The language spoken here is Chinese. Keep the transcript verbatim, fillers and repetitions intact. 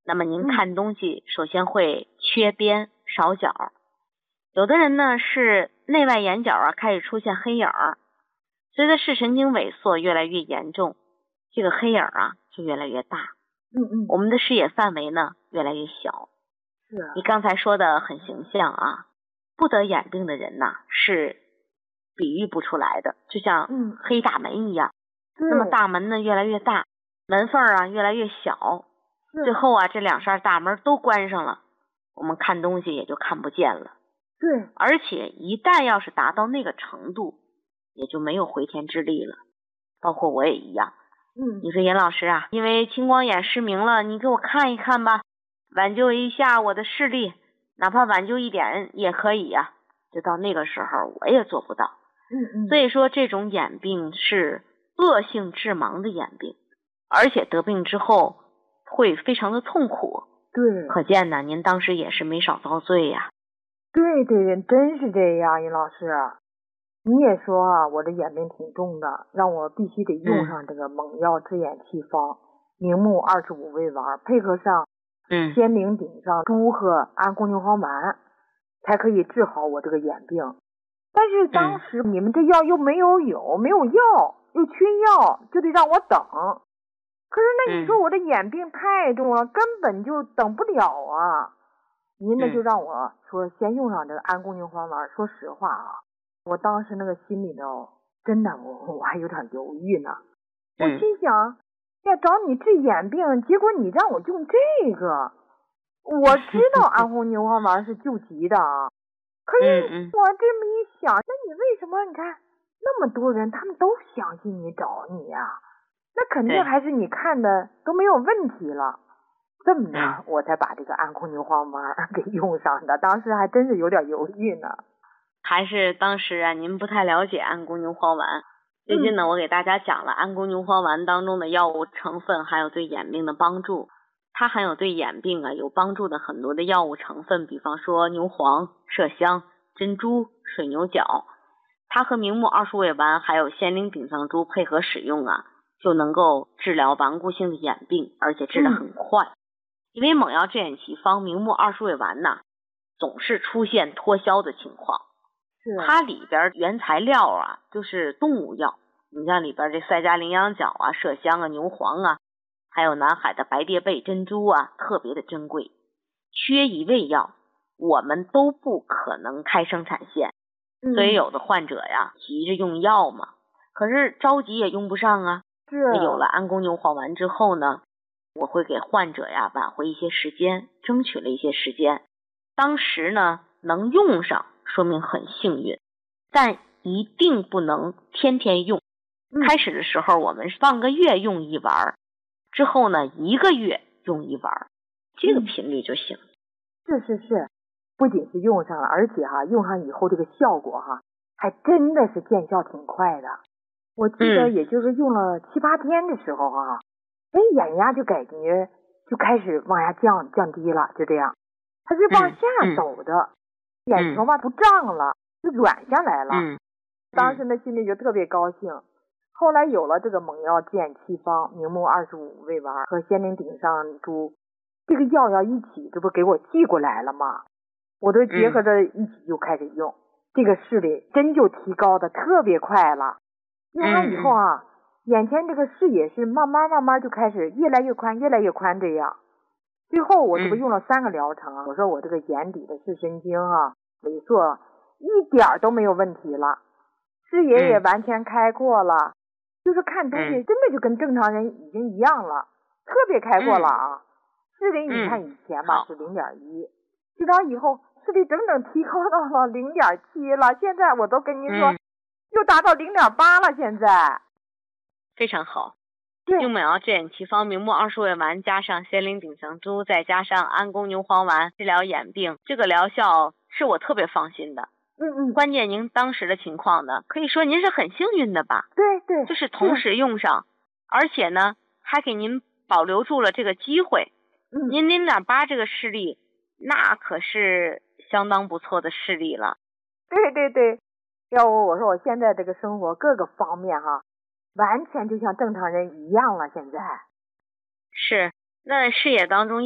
那么您看东西首先会缺边少角，有的人呢是内外眼角啊开始出现黑影儿，随着视神经萎缩越来越严重，这个黑影儿啊就越来越大， 嗯嗯， 我们的视野范围呢越来越小。 是啊， 你刚才说的很形象啊，不得眼病的人呐是比喻不出来的，就像嗯黑大门一样， 对， 那么大门呢越来越大，门缝啊越来越小， 是最后啊这两扇大门都关上了，我们看东西也就看不见了。 对， 而且一旦要是达到那个程度，也就没有回天之力了。包括我也一样， 嗯你说严老师啊，因为青光眼失明了，你给我看一看吧，挽救一下我的视力，哪怕挽救一点也可以呀、啊。就到那个时候我也做不到。 嗯嗯， 所以说这种眼病是恶性致盲的眼病，而且得病之后会非常的痛苦。 对， 可见呢，您当时也是没少遭罪呀、啊。 对对，真是这样，尹老师。你也说啊，我这眼病挺重的，让我必须得用上这个猛药治眼气方，明目二十五味丸，配合上嗯仙灵顶上珠和安宫牛黄丸，才可以治好我这个眼病。但是当时你们这药又没有有，没有药，又缺药，就得让我等。可是那你说我这眼病太重了，根本就等不了啊。您呢就让我说先用上这个安宫牛黄丸。说实话啊，我当时那个心里头真的我我还有点犹豫呢。我心想要找你治眼病，结果你让我用这个。我知道安宫牛黄丸是救急的啊，可是我这么一想，那你为什么你看那么多人他们都相信你找你呀、啊？那肯定还是你看的都没有问题了。这么着，我才把这个安宫牛黄丸给用上的。当时还真是有点犹豫呢。 还是当时啊，您不太了解安宫牛黄丸。最近呢， 嗯、 我给大家讲了安宫牛黄丸当中的药物成分，还有对眼病的帮助。它含有对眼病啊有帮助的很多的药物成分，比方说牛黄、麝香、珍珠、水牛角。它和明目二十味丸还有仙灵顶上珠配合使用啊，就能够治疗顽固性的眼病，而且治得很快。嗯、因为猛药治眼奇方明目二十味丸呐，总是出现脱销的情况。 是它里边原材料啊就是动物药，你像里边这赛加羚羊角啊、麝香啊、牛黄啊，还有南海的白蝶贝、珍珠啊，特别的珍贵。缺一味药，我们都不可能开生产线。所以有的患者呀急着用药嘛，可是着急也用不上啊。 是有了安宫牛黄丸之后呢，我会给患者呀挽回一些时间，争取了一些时间。当时呢能用上，说明很幸运，但一定不能天天用。 嗯、 开始的时候我们半个月用一丸，之后呢一个月用一丸，这个频率就行。 嗯、是是是。不仅是用上了，而且哈、啊、用上以后这个效果哈、啊，还真的是见效挺快的。我记得也就是用了七八天的时候啊，哎、嗯，眼压就感觉就开始往下降降低了，就这样，它是往下走的，嗯、眼球嘛不胀了，就软下来了。 嗯， 当时呢心里就特别高兴。后来有了这个猛药治眼奇方明目二十五味丸和仙灵顶上珠，这个药要一起，这不给我寄过来了吗？我都结合着一起就开始用，嗯、这个视力真就提高的特别快了。用完以后啊，嗯、眼前这个视野是慢慢慢慢就开始越来越宽，越来越宽这样。最后我这不用了三个疗程，嗯、我说我这个眼底的视神经啊萎缩一点都没有问题了，视野也完全开阔了，嗯、就是看东西真的就跟正常人已经一样了，特别开阔了啊。视力你看以前吧是零点一。治疗以后视力整整提高到了零点七了，现在我都跟您说、嗯、又达到零点八了，现在非常好。用猛药治眼奇方明目二十味丸加上仙灵顶上珠，再加上安宫牛黄丸治疗眼病，这个疗效是我特别放心的。 嗯嗯， 关键您当时的情况呢，可以说您是很幸运的吧？ 对对， 就是同时用上，而且呢还给您保留住了这个机会。 嗯， 您零点八这个视力那可是相当不错的视力了。 对对对，要不我说我现在这个生活各个方面哈，完全就像正常人一样了。现在是，那视野当中